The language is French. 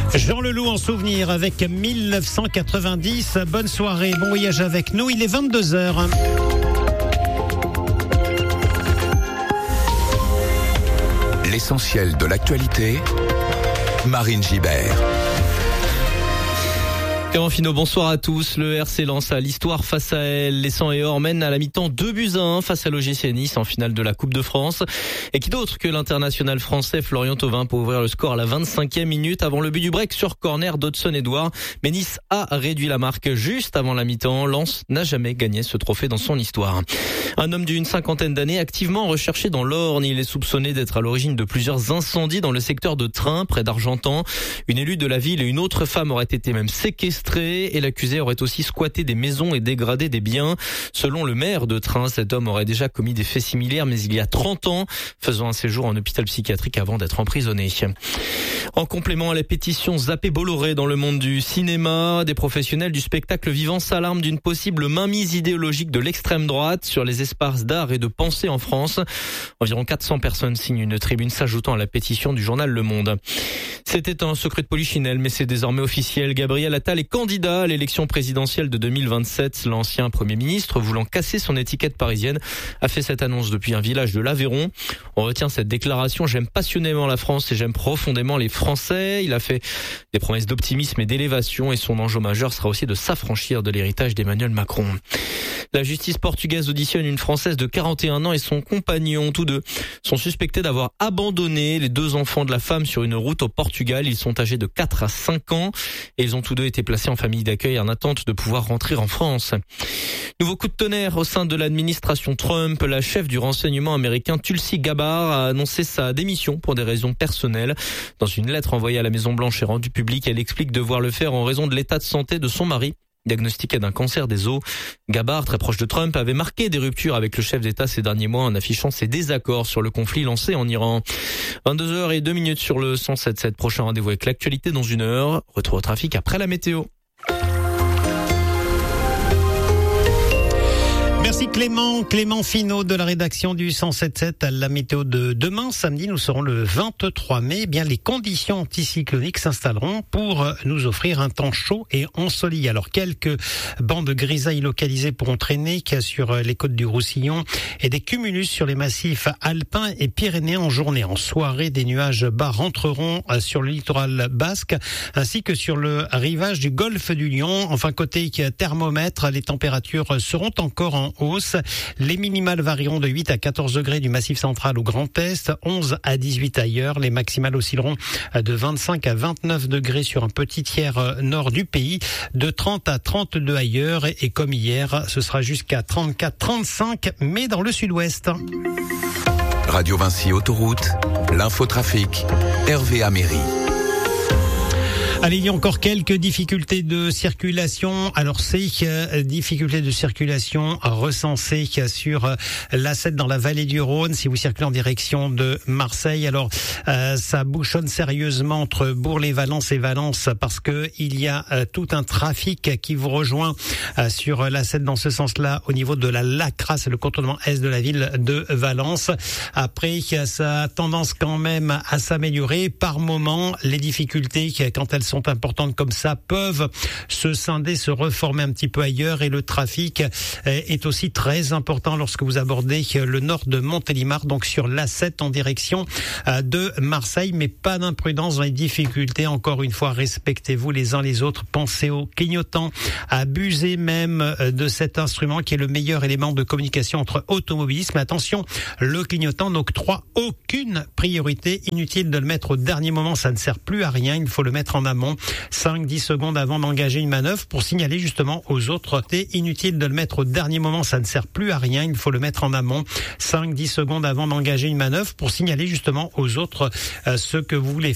Jean Leloup en souvenir avec 1990. Bonne soirée, bon voyage avec nous. Il est 22h. L'essentiel de l'actualité, Marine Gibert. Clément Finot, bonsoir à tous. Le RC Lens a l'histoire face à elle. Les 100 et or mènent à la mi-temps 2-1 face à l'OGC Nice en finale de la Coupe de France. Et qui d'autre que l'international français Florian Thauvin pour ouvrir le score à la 25e minute avant le but du break sur corner d'Hudson Edouard. Mais Nice a réduit la marque juste avant la mi-temps. Lens n'a jamais gagné ce trophée dans son histoire. Un homme d'une cinquantaine d'années activement recherché dans l'Orne. Il est soupçonné d'être à l'origine de plusieurs incendies dans le secteur de Train, près d'Argentan. Une élue de la ville et une autre femme auraient été même séquestrées et l'accusé aurait aussi squatté des maisons et dégradé des biens. Selon le maire de Train, cet homme aurait déjà commis des faits similaires, mais il y a 30 ans, faisant un séjour en hôpital psychiatrique avant d'être emprisonné. En complément à la pétition Zappé Bolloré dans le monde du cinéma, des professionnels du spectacle vivant s'alarment d'une possible mainmise idéologique de l'extrême droite sur les espaces d'art et de pensée en France. Environ 400 personnes signent une tribune s'ajoutant à la pétition du journal Le Monde. C'était un secret de polichinelle, mais c'est désormais officiel. Gabriel Attal est candidat à l'élection présidentielle de 2027. L'ancien Premier ministre, voulant casser son étiquette parisienne, a fait cette annonce depuis un village de l'Aveyron. On retient cette déclaration: j'aime passionnément la France et j'aime profondément les Français. Il a fait des promesses d'optimisme et d'élévation et son enjeu majeur sera aussi de s'affranchir de l'héritage d'Emmanuel Macron. La justice portugaise auditionne une Française de 41 ans et son compagnon. Tous deux sont suspectés d'avoir abandonné les deux enfants de la femme sur une route au Portugal. Ils sont âgés de 4 à 5 ans et ils ont tous deux été placés en famille d'accueil en attente de pouvoir rentrer en France. Nouveau coup de tonnerre au sein de l'administration Trump. La chef du renseignement américain Tulsi Gabbard a annoncé sa démission pour des raisons personnelles. Dans une lettre envoyée à la Maison-Blanche et rendue publique, elle explique devoir le faire en raison de l'état de santé de son mari, diagnostiqué d'un cancer des os. Gabbard, très proche de Trump, avait marqué des ruptures avec le chef d'État ces derniers mois en affichant ses désaccords sur le conflit lancé en Iran. 22h02 sur le 107.7. Prochain rendez-vous avec l'actualité dans une heure. Retour au trafic après la météo. Merci Clément Finot de la rédaction du 107.7. La météo de demain, samedi, nous serons le 23 mai. Eh bien, les conditions anticycloniques s'installeront pour nous offrir un temps chaud et ensoleillé. Alors, quelques bandes de grisailles localisées pourront traîner sur les côtes du Roussillon et des cumulus sur les massifs alpins et pyrénéens en journée. En soirée, des nuages bas rentreront sur le littoral basque ainsi que sur le rivage du golfe du Lion. Enfin, côté thermomètre, les températures seront encore en hausse. Les minimales varieront de 8 à 14 degrés du Massif central au Grand Est, 11 à 18 ailleurs. Les maximales oscilleront de 25 à 29 degrés sur un petit tiers nord du pays, de 30 à 32 ailleurs. Et comme hier, ce sera jusqu'à 34-35, mais dans le sud-ouest. Radio Vinci Autoroute, l'infotrafic, Hervé Améry. Allez, il y a encore quelques difficultés de circulation. Alors, ces difficultés de circulation recensées sur l'A7 dans la vallée du Rhône, si vous circulez en direction de Marseille. Alors, ça bouchonne sérieusement entre Bourg-les-Valence et Valence parce que il y a tout un trafic qui vous rejoint sur l'A7 dans ce sens-là au niveau de la Lacra, c'est le contournement est de la ville de Valence. Après, ça a tendance quand même à s'améliorer. Par moment, les difficultés, quand elles sont importantes comme ça, peuvent se scinder, se reformer un petit peu ailleurs, et le trafic est aussi très important lorsque vous abordez le nord de Montélimar, donc sur l'A7 en direction de Marseille. Mais pas d'imprudence dans les difficultés. Encore une fois, respectez-vous les uns les autres, pensez au clignotant, abusez même de cet instrument qui est le meilleur élément de communication entre automobilistes. Mais attention, le clignotant n'octroie aucune priorité. Inutile de le mettre au dernier moment, ça ne sert plus à rien. Il faut le mettre en amont, 5-10 secondes avant d'engager une manœuvre pour signaler justement aux autres. C'est inutile de le mettre au dernier moment, ça ne sert plus à rien. Il faut le mettre en amont, 5-10 secondes avant d'engager une manœuvre pour signaler justement aux autres ce que vous voulez